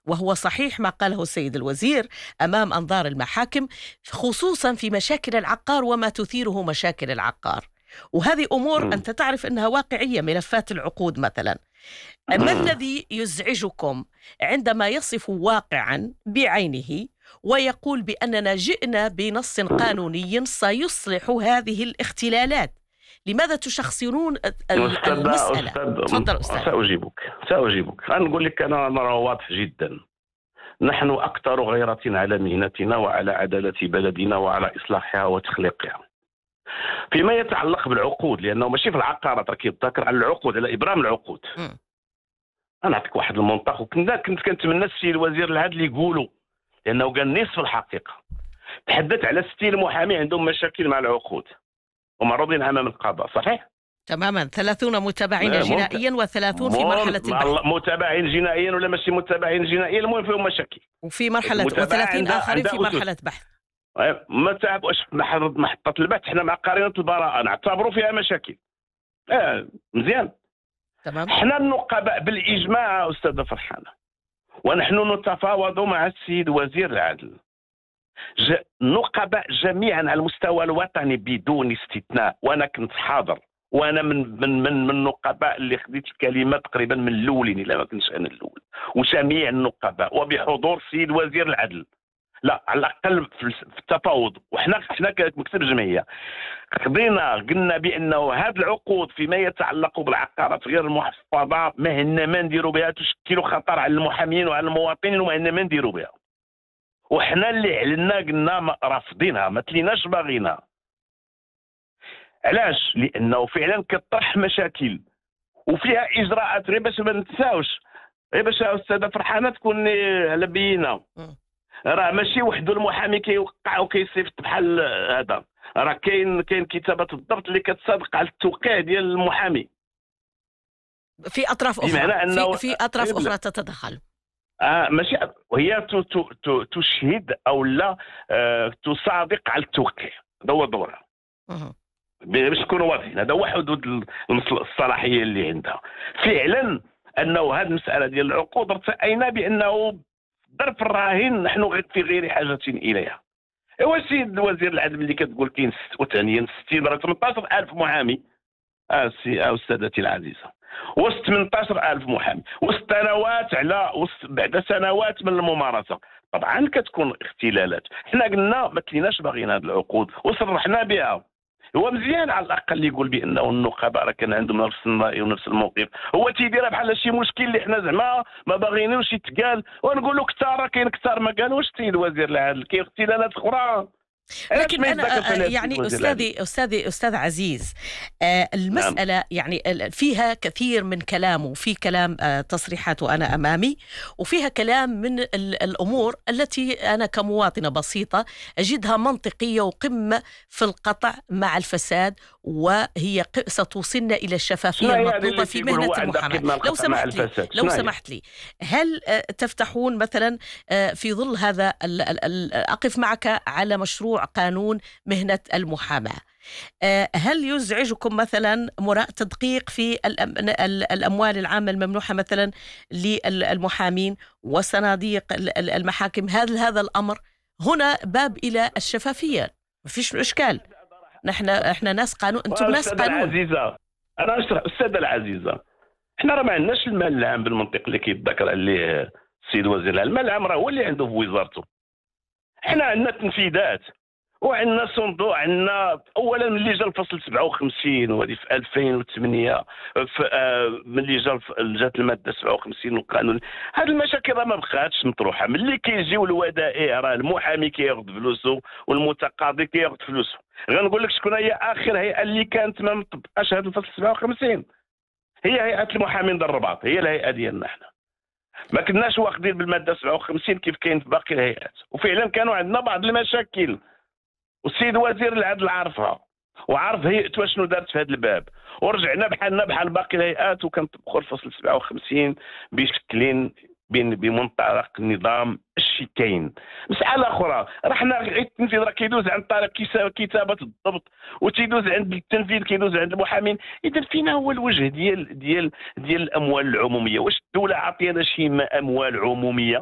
وهو صحيح ما قاله السيد الوزير أمام أنظار المحاكم، خصوصا في مشاكل العقار وما تثيره مشاكل العقار. وهذه أمور أنت تعرف أنها واقعية، ملفات العقود مثلا. ما الذي يزعجكم عندما يصف واقعا بعينه ويقول بأننا جئنا بنص قانوني سيصلح هذه الاختلالات؟ لماذا تشخصنون المسألة؟ تفضل أستاذ. سأجيبك. أنا نقول لك أنا واضح جدا. نحن أكثر غيرة على مهنتنا وعلى عدالة بلدنا وعلى إصلاحها وتخليقها. فيما يتعلق بالعقود، لأنه ماشي في العقارات، راكي تذكر على العقود، على إبرام العقود. أنا نعطيك واحد المنطق، كنت كنتمنى السيد الوزير العدل يقولوا، لأنه قال نصف الحقيقة. تحدث على 60 محامي عندهم مشاكل مع العقود ومعروضين أمام القضاء، صحيح؟ تماما. 30 متابعين جنائيا و30 في مرحلة البحث. متابعين جنائيا ولا ماشي متابعين جنائيا، المهم فيهم مشاكل. وفي مرحلة و30 آخرين في مرحلة بحث. ما تعبوش محطة البحث، احنا مع قرينة البراءة نعتبروا فيها مشاكل. مزيان. تمام. احنا النقباء بالإجماع أستاذة فرحانة، ونحن نتفاوض مع السيد وزير العدل، نقباء جميعا على المستوى الوطني بدون استثناء، وانا كنت حاضر، وانا من النقباء اللي خديت الكلمه تقريبا من الاولين، الا ما كنتش انا الاول، وجميع النقباء وبحضور السيد وزير العدل. لا على الاقل في التفاوض، وحنا كمكتب جمعيه قلنا بانه هذه العقود فيما يتعلق بالعقارات غير المحفظه ما عندنا ما نديروا بها، تشكل خطر على المحامين وعلى المواطنين وما عندنا ما نديروا بها. وحنا اللي علنا قلنا رافضينها، ما تليناش باغينها. علاش؟ لانه فعلا كطرح مشاكل وفيها اجراءات، غير باش ما ننساوش، غير باش استاذه فرحانه تكون على بينه. راه ماشي وحده المحامي كيوقع وكيصيفط بحال هذا، راه كاين كتابه الضبط اللي كتصادق على التوقيع ديال المحامي في اطراف اخرى، في اطراف اخرى تتدخل. ماشي وهي تشهد او لا تصادق على التوقيع، هذا هو دورها. باش نكونوا واضحين، هذا هو حدود الصلاحيه اللي عندها. فعلا انه هذه المساله ديال العقود ارتأينا بانه ظرف الراهن نحن في غير حاجه اليها. هو السيد الوزير العدل اللي كتقول كاين وثانيا 60 مرة 18000 محامي، استاذتي العزيزه، وسط 18000 محامي، وسط سنوات بعد سنوات من الممارسه، طبعا كتكون اختلالات. حنا قلنا ما كليناش باغيين هذه العقود وصرحنا بها. هو مزيان على الاقل يقول بانه النقباء راه كان عندهم نفس الراي ونفس الموقف، هو تيديرها بحال شي مشكل اللي حنا زعما ما باغيينوش يتقال، ونقولوا كثار، كاين كثار ما قالوش السيد وزير العدل، كاين اختلالات اخرى. لكن أنا يعني أستاذ عزيز، المسألة نعم. يعني فيها كثير من كلام، وفي كلام تصريحات وأنا أمامي، وفيها كلام من الأمور التي أنا كمواطنة بسيطة أجدها منطقية وقمة في القطع مع الفساد، وهي ستوصلنا إلى الشفافية المطلوبة في مهنة المحاماة. لو سمحت لي هل تفتحون مثلا في ظل هذا أقف معك على مشروع قانون مهنة المحاماة، هل يزعجكم مثلا تدقيق في الأموال العامة الممنوحة مثلا للمحامين وصناديق المحاكم؟ هذا الأمر هنا باب إلى الشفافية، ما فيش إشكال. احنا ناس قانون، انتم ناس قانون. العزيزة انا اشرح استاذه العزيزه، احنا راه ما عندناش المال العام بالمنطق اللي كيتذكر عليه السيد وزير العدل. المال العام راه هو اللي عنده في وزارته. احنا عندنا تنفيذات وعندنا صندوق، عندنا اولا ملي جا الفصل 57 وهذه في 2008 ملي جات الماده 57 والقانون، هذه المشاكل راه ما بقاتش مطروحه. ملي كيجيو الودائع راه المحامي كياخذ فلوسه والمتقاضي كياخذ فلوسه. غنقول لك شكون هي اخر هيئه اللي كانت ما مطبقاش هذا الفصل 57، هي هيئه المحامين ديال الرباط، هي الهيئه ديالنا احنا. ما كناش واخدين بالماده 57 كيف كاين في باقي الهيئات، وفعلا كانوا عندنا بعض المشاكل، والسيد وزير العدل عارفها وعارف هيئته شنو دارت في هذا الباب، ورجعنا بحالنا بحال باقي الهيئات وكنطبقوا الفصل 57 بشكل بمنطلق النظام الشكاين. مسألة أخرى، راه حنا التنفيذ راه كيدوز عن طريق كتابة الضبط، وتيدوز عند التنفيذ كيدوز عند المحامين. إذا فينا هو الوجه ديال الأموال العمومية؟ واش الدولة عطينا شي أموال عمومية؟